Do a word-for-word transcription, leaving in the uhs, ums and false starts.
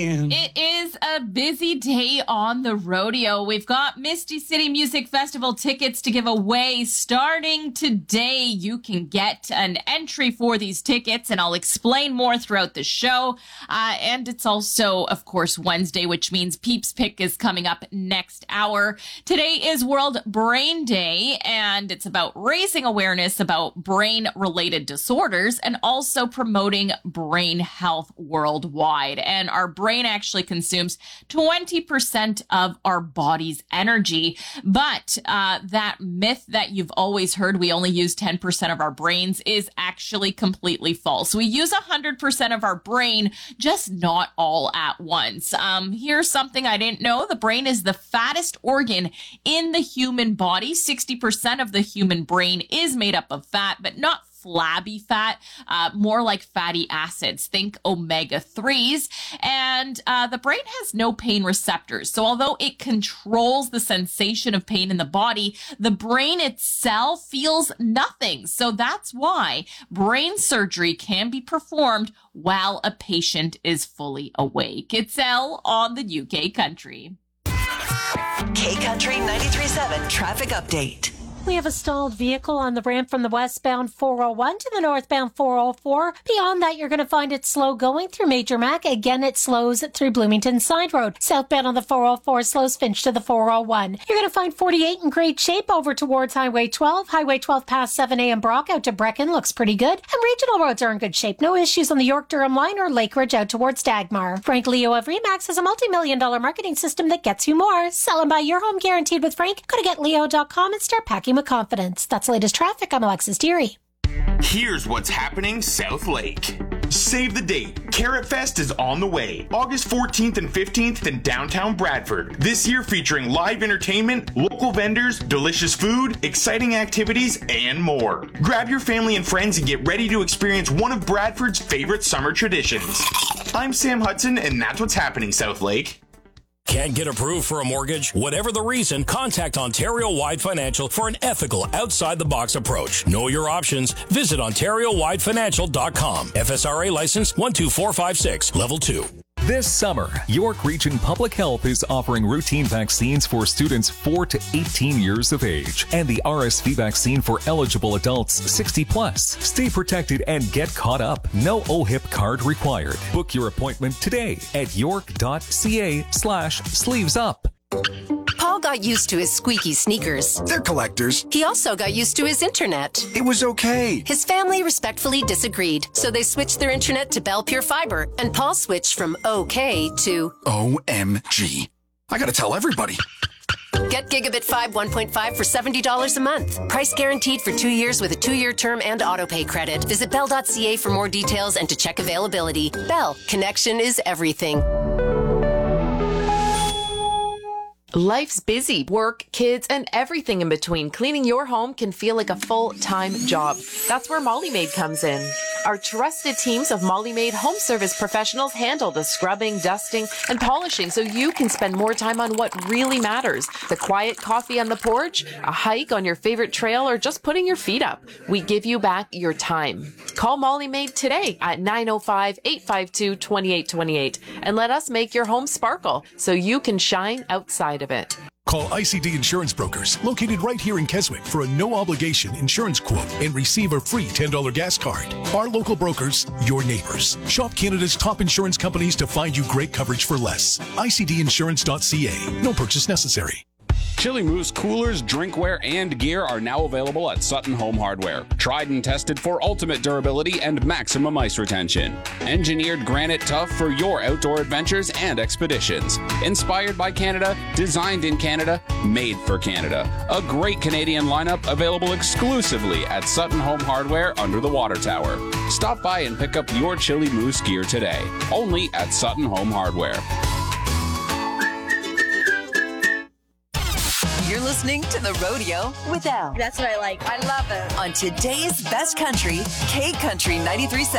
It is a busy day on the rodeo. We've got Misty City Music Festival tickets to give away starting today. You can get an entry for these tickets, and I'll explain more throughout the show. Uh, and it's also, of course, Wednesday, which means Peeps Pick is coming up next hour. Today is World Brain Day, and it's about raising awareness about brain-related disorders and also promoting brain health worldwide. And our brain brain actually consumes twenty percent of our body's energy. But uh, that myth that you've always heard, we only use ten percent of our brains, is actually completely false. We use one hundred percent of our brain, just not all at once. Um, here's something I didn't know. The brain is the fattest organ in the human body. sixty percent of the human brain is made up of fat, but not flabby fat, uh, more like fatty acids. Think omega threes. And uh, the brain has no pain receptors. So although it controls the sensation of pain in the body, the brain itself feels nothing. So that's why brain surgery can be performed while a patient is fully awake. It's Elle on the U K Country. K Country ninety-three point seven traffic update. We have a stalled vehicle on the ramp from the westbound four oh one to the northbound four oh four. Beyond that, you're going to find it slow going through Major Mac. Again, it slows through Bloomington Side Road. Southbound on the four oh four slows Finch to the four oh one. You're going to find forty-eight in great shape over towards Highway twelve. Highway twelve past seven a.m. Brock out to Brecken looks pretty good. And regional roads are in good shape. No issues on the York-Durham line or Lake Ridge out towards Dagmar. Frank Leo of Remax has a multi-million dollar marketing system that gets you more. Sell and buy your home guaranteed with Frank. Go to get leo dot com and start packing with confidence. That's the latest traffic. I'm Alexis Deary. Here's what's happening South Lake. Save the date. Carrot Fest is on the way. August fourteenth and fifteenth in downtown Bradford. This year featuring live entertainment, local vendors, delicious food, exciting activities, and more. Grab your family and friends and get ready to experience one of Bradford's favorite summer traditions. I'm Sam Hudson, and that's what's happening South Lake. Can't get approved for a mortgage? Whatever the reason, contact Ontario Wide Financial for an ethical, outside-the-box approach. Know your options. Visit ontario wide financial dot com. F S R A license one two four five six, level two. This summer, York Region Public Health is offering routine vaccines for students four to eighteen years of age and the R S V vaccine for eligible adults sixty plus. Stay protected and get caught up. No O H I P card required. Book your appointment today at york.ca slash sleeves up. Paul got used to his squeaky sneakers. They're collectors. He also got used to his internet. It was okay. His family respectfully disagreed, so they switched their internet to Bell Pure Fiber, and Paul switched from okay to O M G. I gotta tell everybody. Get Gigabit Fibe one point five for seventy dollars a month. Price guaranteed for two years with a two-year term and autopay credit. Visit bell dot c a for more details and to check availability. Bell. Connection is everything. Life's busy. Work, kids, and everything in between. Cleaning your home can feel like a full-time job. That's where Molly Maid comes in. Our trusted teams of Molly Maid home service professionals handle the scrubbing, dusting, and polishing so you can spend more time on what really matters. The quiet coffee on the porch, a hike on your favorite trail, or just putting your feet up. We give you back your time. Call Molly Maid today at nine oh five, eight five two, two eight two eight and let us make your home sparkle so you can shine outside of it. Call I C D Insurance Brokers, located right here in Keswick, for a no-obligation insurance quote and receive a free ten dollars gas card. Our local brokers, your neighbors. Shop Canada's top insurance companies to find you great coverage for less. I C D insurance dot c a. No purchase necessary. Chili Moose coolers, drinkware, and gear are now available at Sutton Home Hardware. Tried and tested for ultimate durability and maximum ice retention. Engineered granite tough for your outdoor adventures and expeditions. Inspired by Canada, designed in Canada, made for Canada. A great Canadian lineup available exclusively at Sutton Home Hardware under the water tower. Stop by and pick up your Chili Moose gear today. Only at Sutton Home Hardware. You're listening to The Rodeo with Elle. That's what I like. I love it. On today's best country, K Country ninety-three point seven.